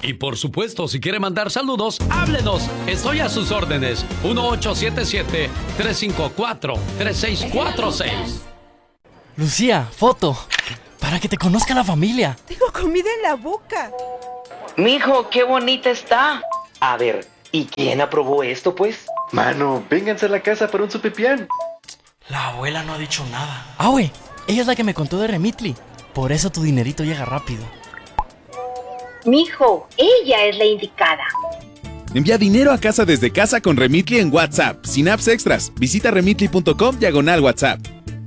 Y por supuesto, si quiere mandar saludos, háblenos. Estoy a sus órdenes. 1877-354-3646. Lucía, foto. Para que te conozca la familia. Tengo comida en la boca. Mijo, qué bonita está. A ver, ¿y quién aprobó esto, pues? Mano, vénganse a la casa para un sopipián. La abuela no ha dicho nada. Ah, güey, ella es la que me contó de Remitly. Por eso tu dinerito llega rápido. Mijo, ella es la indicada. Envía dinero a casa desde casa con Remitly en WhatsApp, sin apps extras. Visita remitly.com/WhatsApp.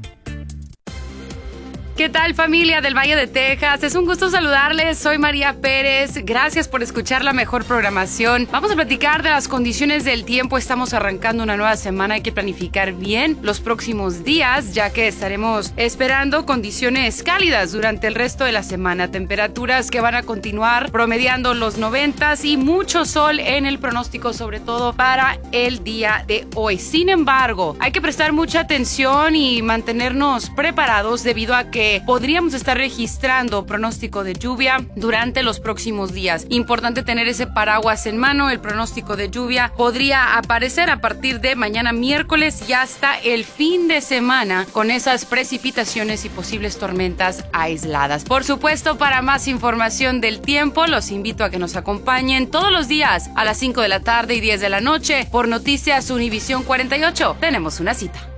¿Qué tal, familia del Valle de Texas? Es un gusto saludarles, soy María Pérez. Gracias por escuchar la mejor programación. Vamos a platicar de las condiciones del tiempo. Estamos arrancando una nueva semana, hay que planificar bien los próximos días, ya que estaremos esperando condiciones cálidas durante el resto de la semana. Temperaturas que van a continuar promediando los 90s y mucho sol en el pronóstico, sobre todo para el día de hoy. Sin embargo, hay que prestar mucha atención y mantenernos preparados debido a que podríamos estar registrando pronóstico de lluvia durante los próximos días. Importante tener ese paraguas en mano. El pronóstico de lluvia podría aparecer a partir de mañana miércoles y hasta el fin de semana con esas precipitaciones y posibles tormentas aisladas. Por supuesto, para más información del tiempo, los invito a que nos acompañen todos los días a las 5 de la tarde y 10 de la noche por Noticias Univisión 48. Tenemos una cita.